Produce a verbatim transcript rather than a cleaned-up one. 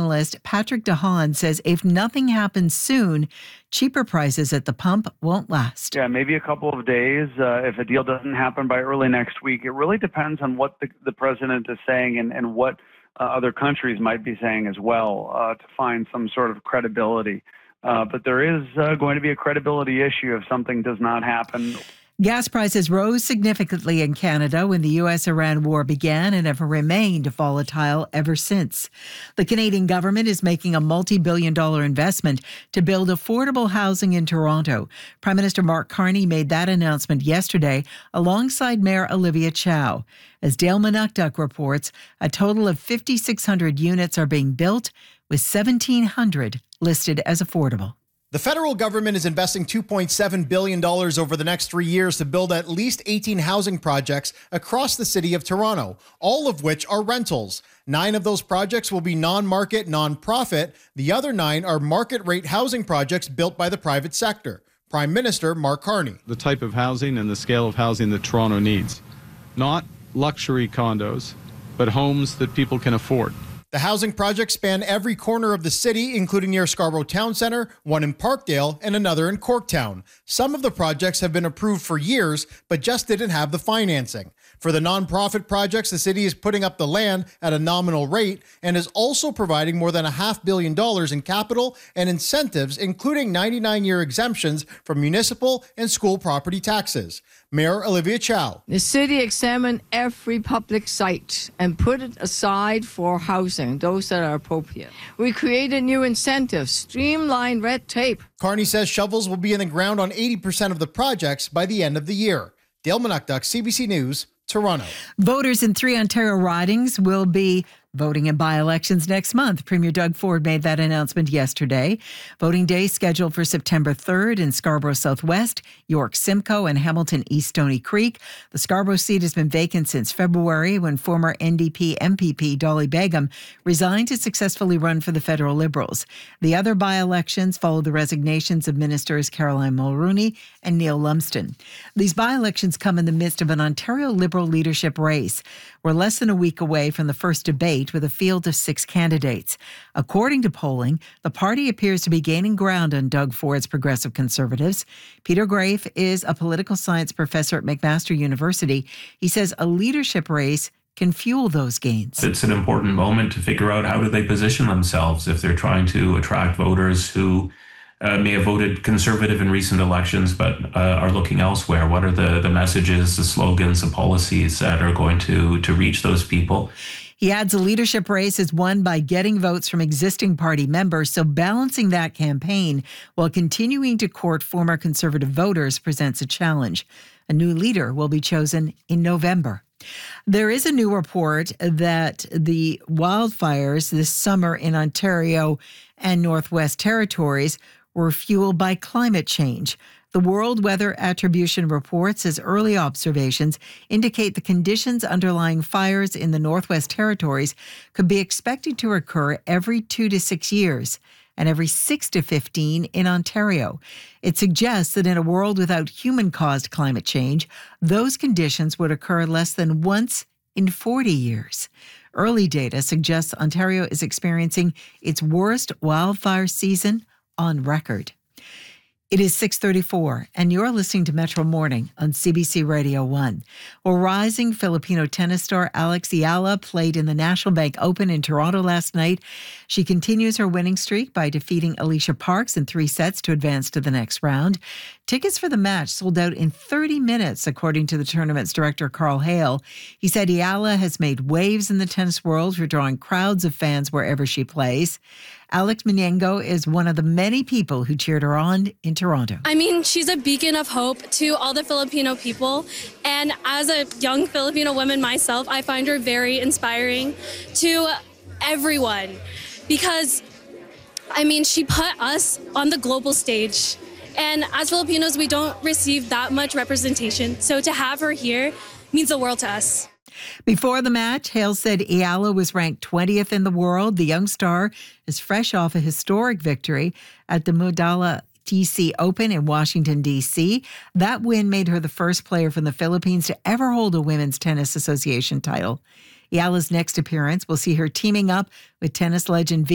analyst Patrick DeHaan says if nothing happens soon, cheaper prices at the pump won't last. Yeah, maybe a couple of days. Uh, if a deal doesn't happen by early next week, it really depends on what the, the president is saying and, and what uh, other countries might be saying as well uh, to find some sort of credibility. Uh, but there is uh, going to be a credibility issue if something does not happen. Gas prices rose significantly in Canada when the U S Iran war began and have remained volatile ever since. The Canadian government is making a multi-billion dollar investment to build affordable housing in Toronto. Prime Minister Mark Carney made that announcement yesterday alongside Mayor Olivia Chow. As Dale Manukduk reports, a total of five thousand six hundred units are being built, with one thousand seven hundred listed as affordable. The federal government is investing two point seven billion dollars over the next three years to build at least eighteen housing projects across the city of Toronto, all of which are rentals. Nine of those projects will be non-market, non-profit. The other nine are market-rate housing projects built by the private sector. Prime Minister Mark Carney. The type of housing and the scale of housing that Toronto needs. Not luxury condos, but homes that people can afford. The housing projects span every corner of the city, including near Scarborough Town Centre, one in Parkdale, and another in Corktown. Some of the projects have been approved for years, but just didn't have the financing. For the nonprofit projects, the city is putting up the land at a nominal rate and is also providing more than a half billion dollars in capital and incentives, including ninety-nine year exemptions from municipal and school property taxes. Mayor Olivia Chow. The city examined every public site and put it aside for housing, those that are appropriate. We created new incentives, streamlined red tape. Carney says shovels will be in the ground on eighty percent of the projects by the end of the year. Dale Manukduk, C B C News, Toronto. Voters in three Ontario ridings will be voting in by-elections next month. Premier Doug Ford made that announcement yesterday. Voting day scheduled for September third in Scarborough Southwest, York Simcoe, and Hamilton East Stony Creek. The Scarborough seat has been vacant since February when former N D P M P P Dolly Begum resigned to successfully run for the federal Liberals. The other by-elections follow the resignations of ministers Caroline Mulroney and Neil Lumsden. These by-elections come in the midst of an Ontario Liberal leadership race. We're less than a week away from the first debate with a field of six candidates. According to polling, the party appears to be gaining ground on Doug Ford's Progressive Conservatives. Peter Grafe is a political science professor at McMaster University. He says a leadership race can fuel those gains. It's an important moment to figure out how do they position themselves if they're trying to attract voters who Uh, may have voted Conservative in recent elections, but uh, are looking elsewhere. What are the, the messages, the slogans, the policies that are going to, to reach those people? He adds a leadership race is won by getting votes from existing party members, so balancing that campaign while continuing to court former Conservative voters presents a challenge. A new leader will be chosen in November. There is a new report that the wildfires this summer in Ontario and Northwest Territories were fueled by climate change. The World Weather Attribution report says early observations indicate the conditions underlying fires in the Northwest Territories could be expected to occur every two to six years and every six to fifteen in Ontario. It suggests that in a world without human-caused climate change, those conditions would occur less than once in forty years. Early data suggests Ontario is experiencing its worst wildfire season on record. It is six thirty-four, and you're listening to Metro Morning on C B C Radio one. Well, rising Filipino tennis star Alex Eala played in the National Bank Open in Toronto last night. She continues her winning streak by defeating Alicia Parks in three sets to advance to the next round. Tickets for the match sold out in thirty minutes, according to the tournament's director, Carl Hale. He said Eala has made waves in the tennis world for drawing crowds of fans wherever she plays. Alex Menengo is one of the many people who cheered her on in Toronto. I mean, she's a beacon of hope to all the Filipino people. And as a young Filipino woman myself, I find her very inspiring to everyone. Because, I mean, she put us on the global stage. And as Filipinos, we don't receive that much representation. So to have her here means the world to us. Before the match, Hale said Eala was ranked twentieth in the world. The young star is fresh off a historic victory at the Mudala T C Open in Washington, D C That win made her the first player from the Philippines to ever hold a Women's Tennis Association title. Eala's next appearance will see her teaming up with tennis legend